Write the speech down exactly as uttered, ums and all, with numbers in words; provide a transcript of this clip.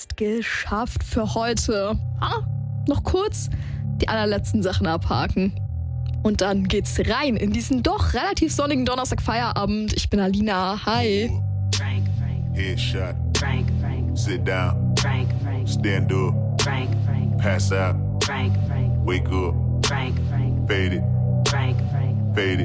fast geschafft für heute. Ah, noch kurz die allerletzten Sachen abhaken. Und dann geht's rein in diesen doch relativ sonnigen Donnerstag-Feierabend. Ich bin Alina. Hi. Frank, Frank. Headshot. Frank, Frank. Sit down. Frank, Frank. Stand up. Frank, Frank. Pass out. Frank, Frank. Wake up. Frank, Frank. Fade it. Frank, Frank. Fade it.